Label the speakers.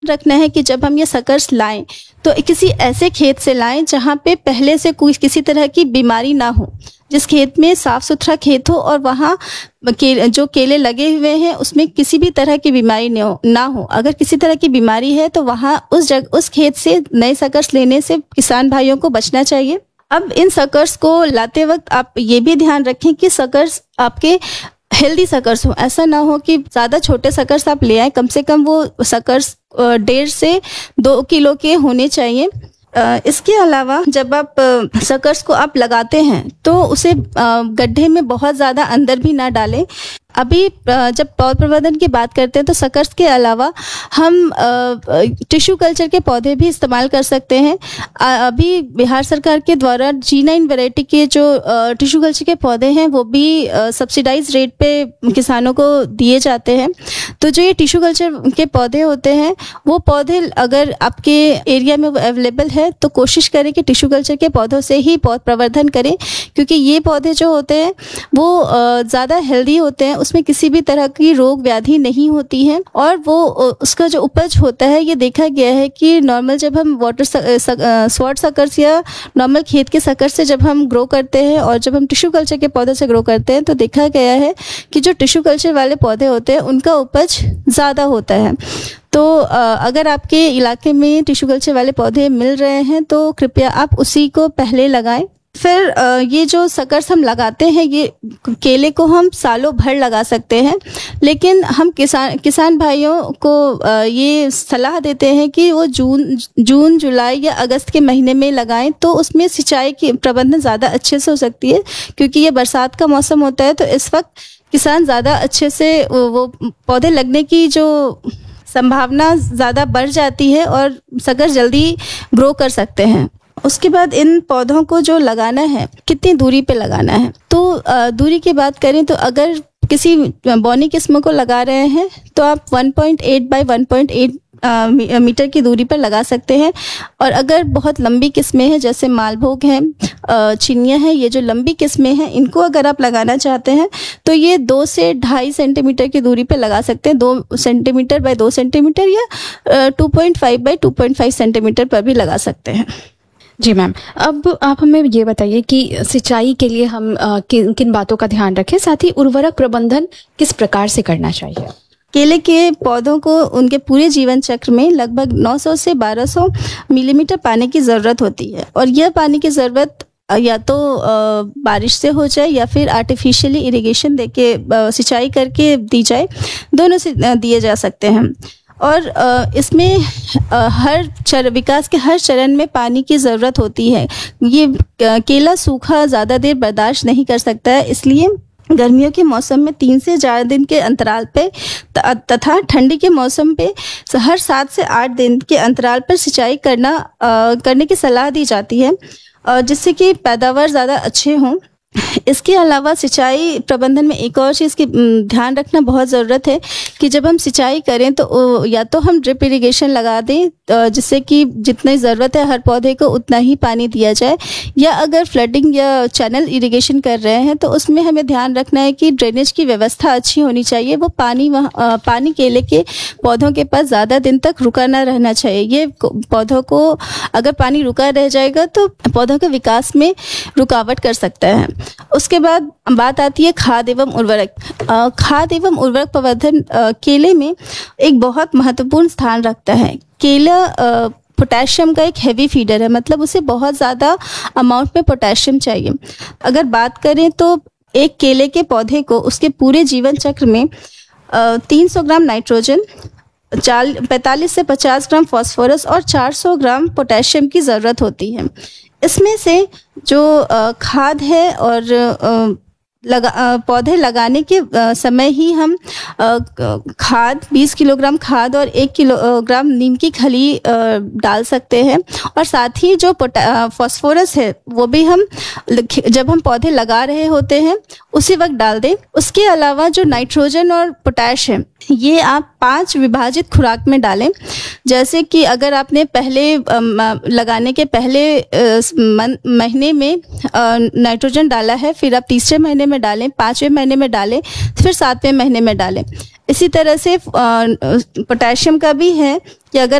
Speaker 1: रखना है कि जब हम ये सकर्स लाएं तो किसी ऐसे खेत से लाएं जहाँ पे पहले से कोई किसी तरह की बीमारी ना हो, जिस खेत में साफ सुथरा खेत हो और वहाँ जो केले लगे हुए हैं उसमें किसी भी तरह की बीमारी ना हो। अगर किसी तरह की बीमारी है तो वहाँ उस खेत से नए सकर्स लेने से किसान भाइयों को बचना चाहिए। अब इन सकर्स को लाते वक्त आप ये भी ध्यान रखें कि सकर्स आपके हेल्दी सकर्स हो। ऐसा ना हो कि ज़्यादा छोटे सकर्स आप ले आए, कम से कम वो सकर्स 1.5 से 2 किलो के होने चाहिए। इसके अलावा जब आप सकर्स को आप लगाते हैं तो उसे गड्ढे में बहुत ज़्यादा अंदर भी ना डालें। अभी जब पौध प्रवर्धन की बात करते हैं तो सकर्स के अलावा हम टिश्यू कल्चर के पौधे भी इस्तेमाल कर सकते हैं। अभी बिहार सरकार के द्वारा G9 वैरायटी के जो टिश्यू कल्चर के पौधे हैं वो भी सब्सिडाइज रेट पे किसानों को दिए जाते हैं। तो जो ये टिश्यू कल्चर के पौधे होते हैं वो पौधे अगर आपके एरिया में अवेलेबल है तो कोशिश करें कि टिश्यू कल्चर के पौधों से ही पौध प्रवर्धन करें, क्योंकि ये पौधे जो होते हैं वो ज़्यादा हेल्दी होते हैं, उसमें किसी भी तरह की रोग व्याधि नहीं होती है और वो उसका जो उपज होता है ये देखा गया है कि नॉर्मल जब हम स्वॉट सकर्स या नॉर्मल खेत के सकर्स से जब हम ग्रो करते हैं और जब हम टिश्यू कल्चर के पौधे से ग्रो करते हैं तो देखा गया है कि जो टिश्यू कल्चर वाले पौधे होते हैं उनका उपज ज़्यादा होता है। तो अगर आपके इलाके में टिश्यू कल्चर वाले पौधे मिल रहे हैं तो कृपया आप उसी को पहले लगाएं। फिर ये जो सकर्स हम लगाते हैं ये केले को हम सालों भर लगा सकते हैं, लेकिन हम किसान भाइयों को ये सलाह देते हैं कि वो जून जुलाई या अगस्त के महीने में लगाएं तो उसमें सिंचाई की प्रबंधन ज़्यादा अच्छे से हो सकती है, क्योंकि ये बरसात का मौसम होता है तो इस वक्त किसान ज़्यादा अच्छे से वो पौधे लगने की जो संभावना ज़्यादा बढ़ जाती है और सकर्स जल्दी ग्रो कर सकते हैं। उसके बाद इन पौधों को जो लगाना है कितनी दूरी पे लगाना है, तो दूरी की बात करें तो अगर किसी बौनी किस्म को लगा रहे हैं तो आप 1.8 बाय 1.8 मीटर की दूरी पर लगा सकते हैं। और अगर बहुत लंबी किस्में हैं जैसे मालभोग हैं, चिनिया है, ये जो लंबी किस्में हैं इनको अगर आप लगाना चाहते हैं तो ये 2 से 2.5 सेंटीमीटर की दूरी पर लगा सकते हैं। 2 सेंटीमीटर बाय 2 सेंटीमीटर या 2.5 बाय 2.5 सेंटीमीटर पर भी लगा सकते हैं।
Speaker 2: जी मैम, अब आप हमें ये बताइए कि सिंचाई के लिए हम किन किन बातों का ध्यान रखें, साथ ही उर्वरक प्रबंधन किस प्रकार से करना चाहिए।
Speaker 1: केले के पौधों को उनके पूरे जीवन चक्र में लगभग 900 से 1200 मिलीमीटर पानी की ज़रूरत होती है और यह पानी की ज़रूरत या तो बारिश से हो जाए या फिर आर्टिफिशियली इरिगेशन देके सिंचाई करके दी जाए, दोनों से दिए जा सकते हैं। और इसमें विकास के हर चरण में पानी की ज़रूरत होती है। ये केला सूखा ज़्यादा देर बर्दाश्त नहीं कर सकता है, इसलिए गर्मियों के मौसम में 3 से 4 दिन के अंतराल पे तथा ठंडी के मौसम पे हर 7 से 8 दिन के अंतराल पर सिंचाई करने की सलाह दी जाती है, जिससे कि पैदावार ज़्यादा अच्छे हों। इसके अलावा सिंचाई प्रबंधन में एक और चीज़ की ध्यान रखना बहुत ज़रूरत है कि जब हम सिंचाई करें तो या तो हम ड्रिप इरिगेशन लगा दें जिससे कि जितनी ज़रूरत है हर पौधे को उतना ही पानी दिया जाए, या अगर फ्लडिंग या चैनल इरिगेशन कर रहे हैं तो उसमें हमें ध्यान रखना है कि ड्रेनेज की व्यवस्था अच्छी होनी चाहिए। वो पानी केले के पौधों के पास ज़्यादा दिन तक रुका ना रहना चाहिए। ये पौधों को अगर पानी रुका रह जाएगा तो पौधों के विकास में रुकावट कर सकता है। उसके बाद बात आती है खाद एवं उर्वरक। खाद एवं उर्वरक प्रवर्धन केले में एक बहुत महत्वपूर्ण स्थान रखता है। केला पोटेशियम का एक हेवी फीडर है, मतलब उसे बहुत ज़्यादा अमाउंट में पोटेशियम चाहिए। अगर बात करें तो एक केले के पौधे को उसके पूरे जीवन चक्र में 300 ग्राम नाइट्रोजन, 45 से 50 ग्राम फास्फोरस और 400 ग्राम पोटेशियम की ज़रूरत होती है। इसमें से जो खाद है और पौधे लगाने के समय ही हम खाद 20 किलोग्राम खाद और 1 किलोग्राम नीम की खली डाल सकते हैं, और साथ ही जो फास्फोरस है वो भी हम जब हम पौधे लगा रहे होते हैं उसी वक्त डाल दें। उसके अलावा जो नाइट्रोजन और पोटैश है ये आप 5 विभाजित खुराक में डालें। जैसे कि अगर आपने पहले लगाने के पहले महीने में नाइट्रोजन डाला है, फिर आप तीसरे महीने में डालें, 5वें महीने में डालें, फिर 7वें महीने में डालें। इसी तरह से पोटेशियम का भी है कि अगर